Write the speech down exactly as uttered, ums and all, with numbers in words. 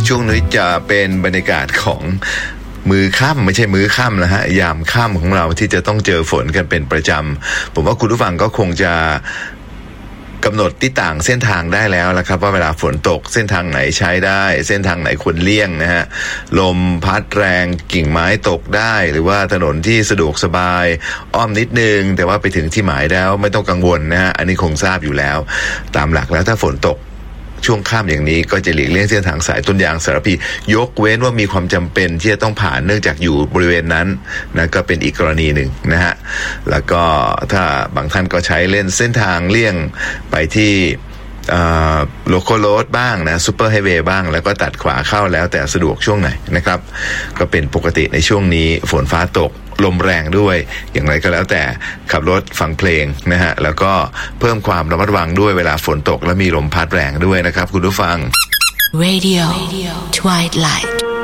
ช่วงนี้จะเป็นบรรยากาศของมือค่ำไม่ใช่มื้อค่ำนะฮะยามค่ำของเราที่จะต้องเจอฝนกันเป็นประจำผมว่าคุณผู้ฟังก็คงจะกำหนดที่ต่างเส้นทางได้แล้วละครับว่าเวลาฝนตกเส้นทางไหนใช้ได้เส้นทางไหนควรเลี่ยงนะฮะลมพัดแรงกิ่งไม้ตกได้หรือว่าถนนที่สะดวกสบายอ้อมนิดนึงแต่ว่าไปถึงที่หมายแล้วไม่ต้องกังวลนะฮะอันนี้คงทราบอยู่แล้วตามหลักแล้วถ้าฝนตกช่วงค่ำอย่างนี้ก็จะหลีกเลี่ยงเส้นทางสายต้นยางสารพียกเว้นว่ามีความจำเป็นที่จะต้องผ่านเนื่องจากอยู่บริเวณนั้นนะก็เป็นอีกกรณีหนึ่งนะฮะแล้วก็ถ้าบางท่านก็ใช้เล่นเส้นทางเลี่ยงไปที่โลคอลโรดบ้างนะซูเปอร์ไฮเวย์บ้างแล้วก็ตัดขวาเข้าแล้วแต่สะดวกช่วงไหนนะครับก็เป็นปกติในช่วงนี้ฝนฟ้าตกลมแรงด้วยอย่างไรก็แล้วแต่ขับรถฟังเพลงนะฮะแล้วก็เพิ่มความระมัดระวังด้วยเวลาฝนตกและมีลมพัดแรงด้วยนะครับคุณผู้ฟัง Radio Twilight